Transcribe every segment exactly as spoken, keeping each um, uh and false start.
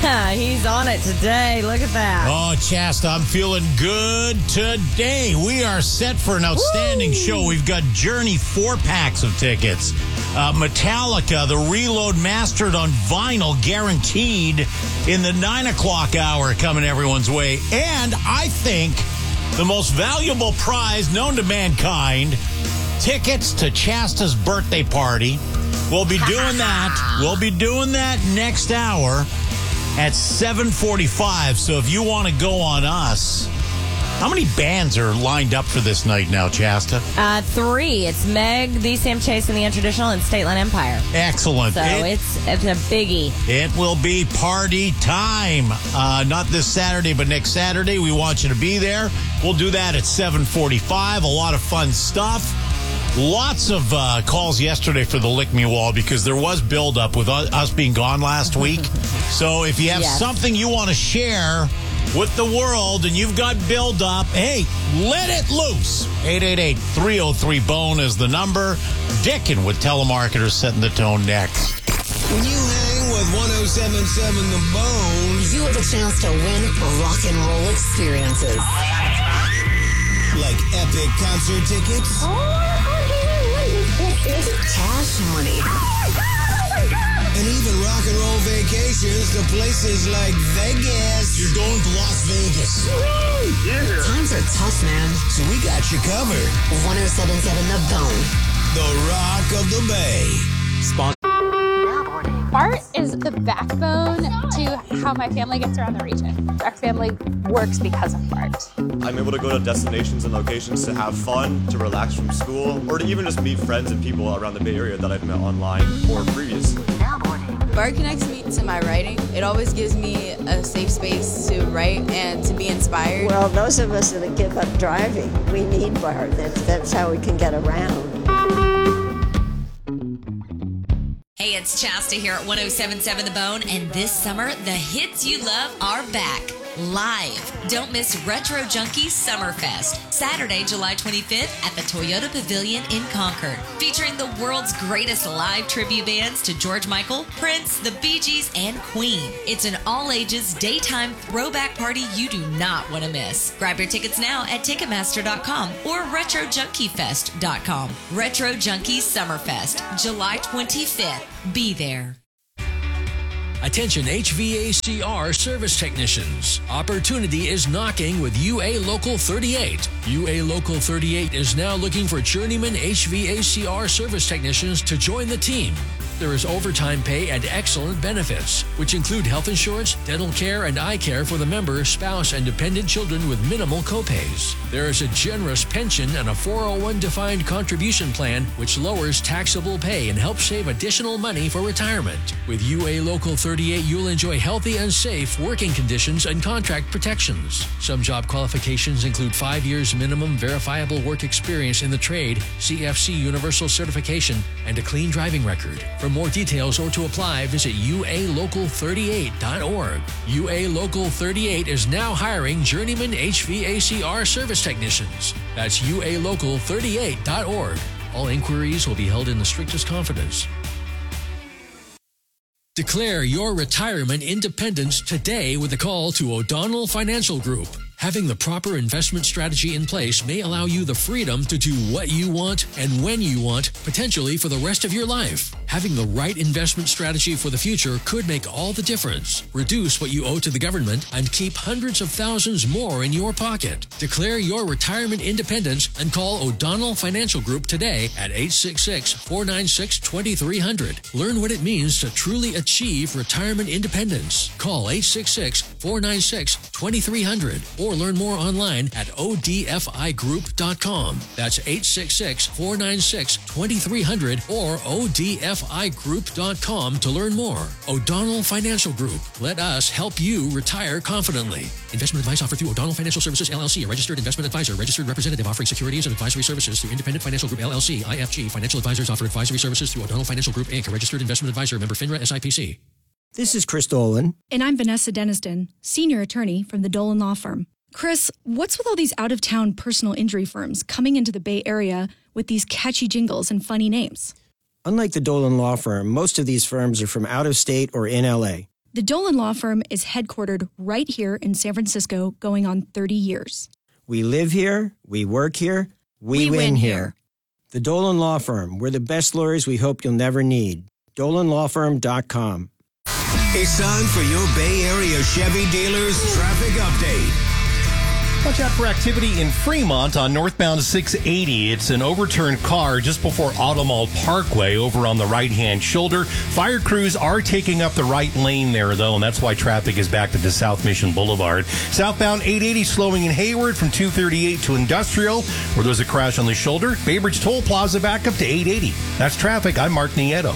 He's on it today. Look at that. Oh, Chasta, I'm feeling good today. We are set for an outstanding Woo! show. We've got Journey four packs of tickets. Uh, Metallica, the Reload mastered on vinyl, guaranteed in the nine o'clock hour coming everyone's way. And I think the most valuable prize known to mankind, tickets to Chasta's birthday party. We'll be doing that. We'll be doing that next hour at seven forty-five. So if you want to go on us, how many bands are lined up for this night now, Chasta? Uh, three. It's Meg, the Sam Chase, and the Untraditional, and State Line Empire. Excellent. So it, it's it's a biggie. It will be party time. Uh, not this Saturday, but next Saturday. We want you to be there. We'll do that at seven forty-five. A lot of fun stuff. Lots of uh, calls yesterday for the Lick Me Wall because there was buildup with us being gone last week. So if you have yes. something you want to share with the world and you've got buildup, hey, let it loose. eight eight eight, three oh three, bone is the number. Dickin' with telemarketers setting the tone next. When you hang with one oh seven point seven The Bone, you have a chance to win rock and roll experiences. Like epic concert tickets. Oh, cash money. And even rock and roll vacations to places like Vegas. You're going to Las Vegas. Yeah. Times are tough, man. So we got you covered. one oh seven point seven The Bone. The Rock of the Bay. Sponsor. Art is the backbone to how my family gets around the region. Our family works because of art. I'm able to go to destinations and locations to have fun, to relax from school, or to even just meet friends and people around the Bay Area that I've met online or previously. Art connects me to my writing. It always gives me a safe space to write and to be inspired. Well, those of us that give up driving, we need art. That's, that's how we can get around. Hey, it's Chasta here at one oh seven point seven The Bone, and this summer, the hits you love are back. Live. Don't miss Retro Junkies Summerfest, Saturday, July twenty-fifth at the Toyota Pavilion in Concord, featuring the world's greatest live tribute bands to George Michael, Prince, the Bee Gees, and Queen. It's an all-ages daytime throwback party you do not want to miss. Grab your tickets now at Ticketmaster dot com or Retro Junkie Fest dot com. Retro Junkies Summerfest, July twenty-fifth. Be there. Attention H V A C R service technicians. Opportunity is knocking with U A Local thirty-eight. U A Local thirty-eight is now looking for journeyman H V A C R service technicians to join the team. There is overtime pay and excellent benefits, which include health insurance, dental care, and eye care for the member, spouse, and dependent children with minimal copays. There is a generous pension and a four oh one defined contribution plan, which lowers taxable pay and helps save additional money for retirement. With U A Local thirty-eight, you'll enjoy healthy and safe working conditions and contract protections. Some job qualifications include five years minimum verifiable work experience in the trade, C F C Universal Certification, and a clean driving record. For more details or to apply, visit U A local thirty-eight dot org. U A Local thirty-eight is now hiring journeyman H V A C R service technicians. That's U A local thirty-eight dot org. All inquiries will be held in the strictest confidence. Declare your retirement independence today with a call to O'Donnell Financial Group. Having the proper investment strategy in place may allow you the freedom to do what you want and when you want, potentially for the rest of your life. Having the right investment strategy for the future could make all the difference. Reduce what you owe to the government and keep hundreds of thousands more in your pocket. Declare your retirement independence and call O'Donnell Financial Group today at eight six six, four nine six, two three zero zero. Learn what it means to truly achieve retirement independence. Call eight six six, four nine six, two three zero zero or learn more online at O D F I group dot com. That's eight six six, four nine six, two three zero zero or O D F I group dot com to learn more. O'Donnell Financial Group. Let us help you retire confidently. Investment advice offered through O'Donnell Financial Services, L L C, a registered investment advisor, registered representative offering securities and advisory services through Independent Financial Group, L L C, I F G. Financial advisors offer advisory services through O'Donnell Financial Group, Incorporated, a registered investment advisor, member FINRA S I P C. This is Chris Dolan. And I'm Vanessa Deniston, senior attorney from the Dolan Law Firm. Chris, what's with all these out-of-town personal injury firms coming into the Bay Area with these catchy jingles and funny names? Unlike the Dolan Law Firm, most of these firms are from out of state or in L A. The Dolan Law Firm is headquartered right here in San Francisco, going on thirty years. We live here, we work here, we, We win, win here. here. The Dolan Law Firm. We're the best lawyers we hope you'll never need. dolan law firm dot com. It's time for your Bay Area Chevy dealers traffic update. Watch out for activity in Fremont on northbound six eighty. It's an overturned car just before Automall Parkway over on the right-hand shoulder. Fire crews are taking up the right lane there, though, and that's why traffic is back to South Mission Boulevard. Southbound eight eighty slowing in Hayward from two thirty-eight to Industrial, where there's a crash on the shoulder. Baybridge Toll Plaza back up to eight eighty. That's traffic. I'm Mark Nieto.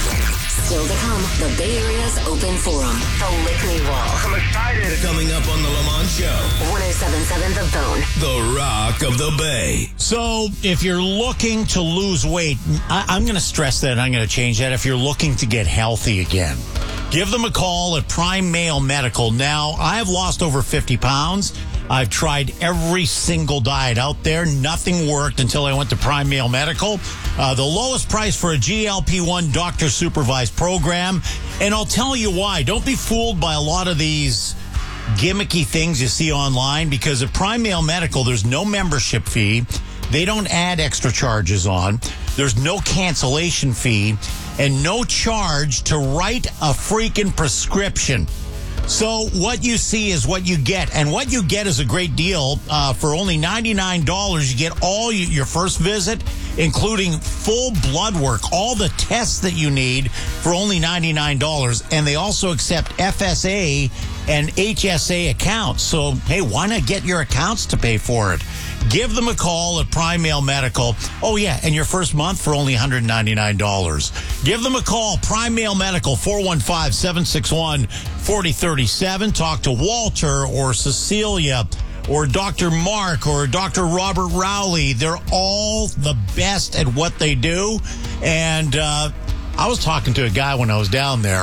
Still to come, the Bay Area's open forum, the Lickney Wall. I'm excited. Coming up on the Lamont Show. one oh seven point seven The Bone. The Rock of the Bay. So if you're looking to lose weight, I, I'm going to stress that. I'm going to change that. If you're looking to get healthy again, give them a call at Prime Male Medical. Now, I have lost over fifty pounds. I've tried every single diet out there. Nothing worked until I went to Prime Male Medical. Uh, the lowest price for a G L P one doctor-supervised program. And I'll tell you why. Don't be fooled by a lot of these gimmicky things you see online, because at Prime Male Medical, there's no membership fee. They don't add extra charges on. There's no cancellation fee and no charge to write a freaking prescription. So what you see is what you get, and what you get is a great deal. Uh, for only ninety-nine dollars, you get all you, your first visit, including full blood work, all the tests that you need for only ninety-nine dollars. And they also accept F S A and H S A accounts. So, hey, why not get your accounts to pay for it? Give them a call at Prime Male Medical. Oh, yeah, and your first month for only one hundred ninety-nine dollars. Give them a call, Prime Male Medical, four one five, seven six one, four oh three seven. Talk to Walter or Cecilia or Doctor Mark or Doctor Robert Rowley. They're all the best at what they do. And uh, I was talking to a guy when I was down there.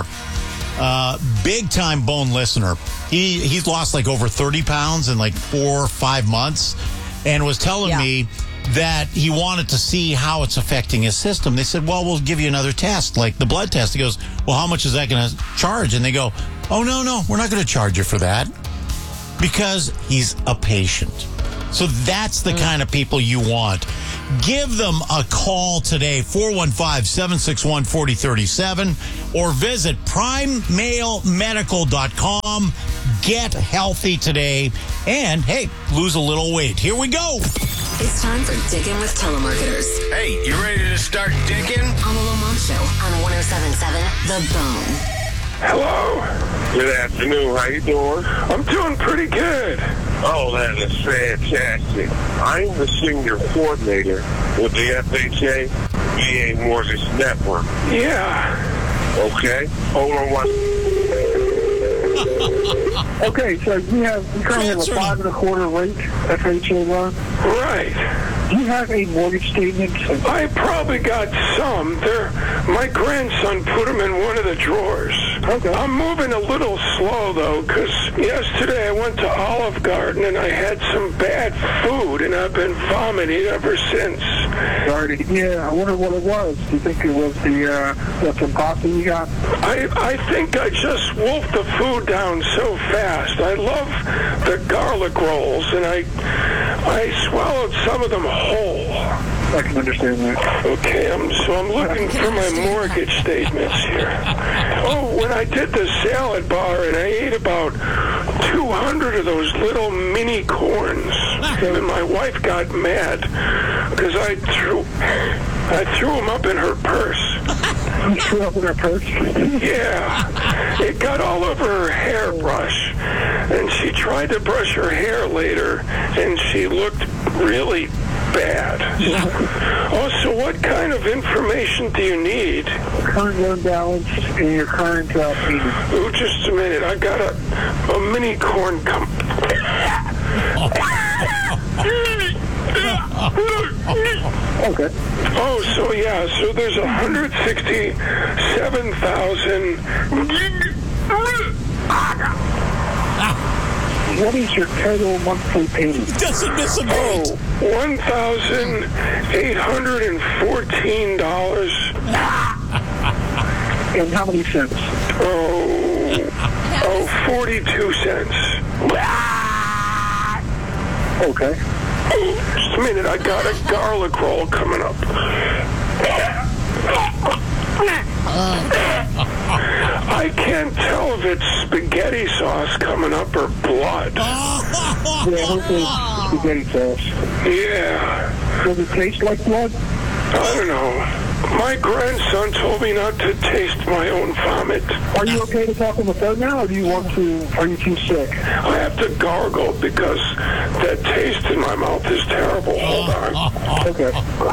Uh, big time bone listener. He he's lost like over thirty pounds in like four or five months, and was telling Yeah. me that he wanted to see how it's affecting his system. They said, well, we'll give you another test, like the blood test. He goes, well, how much is that going to charge? And they go, oh, no, no, we're not going to charge you for that, because he's a patient. So that's the kind of people you want. Give them a call today, four one five, seven six one, four oh three seven, or visit prime male medical dot com. Get healthy today, and, hey, lose a little weight. Here we go. It's time for Dickin' with Telemarketers. Hey, you ready to start dicking? On the Lamont Show on one oh seven point seven The Bone. Hello. Good afternoon. How you doing? I'm doing pretty good. Oh, that is fantastic. I'm the senior coordinator with the F H A V A Mortgage Network. Yeah. Okay. Hold on one. Okay, so you have you currently have a five and a quarter rate F H A loan. Right. Do you have a mortgage statement? I probably got some. They're, my grandson put them in one of the drawers. Okay. I'm moving a little slow, though, because yesterday I went to Olive Garden and I had some bad food, and I've been vomiting ever since. Sorry to, yeah, I wonder what it was. Do you think it was the, uh, the some pasta you got? I, I think I just wolfed the food down so fast. I love the garlic rolls, and I, I swallowed some of them whole. I can understand that. Okay, I'm, so I'm looking for my mortgage statements here. Oh, when I did the salad bar, and I ate about two hundred of those little mini corns, and my wife got mad because I threw, I threw them up in her purse. You threw up in her purse? Yeah. It got all over her hairbrush, and she tried to brush her hair later, and she looked really bad. Also, what kind of information do you need? Current loan balance and your current uh, payment. Oh, just a minute. I got a, a mini corn com- Okay. Oh, so yeah, so there's one hundred sixty-seven thousand. What is your total monthly payment? Doesn't miss a beat. Oh, one thousand eight hundred fourteen dollars. And how many cents? Oh, forty-two cents. Okay. Just a minute, I got a garlic roll coming up. I can't tell if it's spaghetti sauce coming up or blood. Yeah, hopefully spaghetti sauce. Yeah. Does it taste like blood? I don't know. My grandson told me not to taste my own vomit. Are you okay to talk on the phone now, or do you want to, are you too sick? I have to gargle because that taste in my mouth is terrible. Hold on. Okay.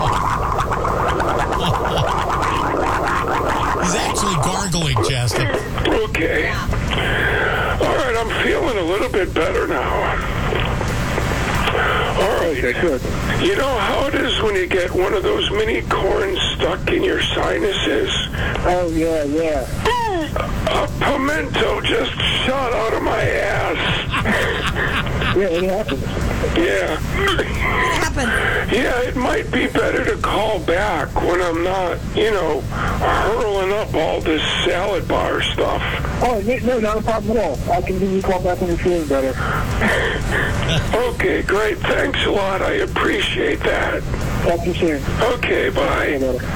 He's actually gargling, Chester. Okay. All right, I'm feeling a little bit better now. All right. Okay, good. You know how it is when you get one of those mini corns stuck in your sinuses? Oh, yeah, yeah. A pimento just shot out of my ass. Yeah, it happens. Yeah. What happened? Yeah, it might be better to call back when I'm not, you know, hurling up all this salad bar stuff. Oh, no, not a problem at all. I can give you a call back when you're feeling better. Okay, great. Thanks a lot. I appreciate that. Talk to you soon. Okay, bye.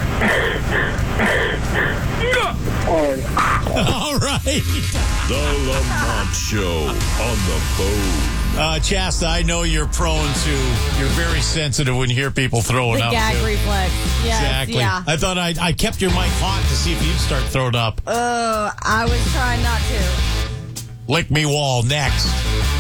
All right. All right. The Lamont Show on the phone. Uh, Chasta, I know you're prone to, you're very sensitive when you hear people throwing The up. gag too. reflex. Yes, Exactly. yeah. I thought I I kept your mic hot to see if you'd start throwing up. Uh, I was trying not to. Lick me wall next.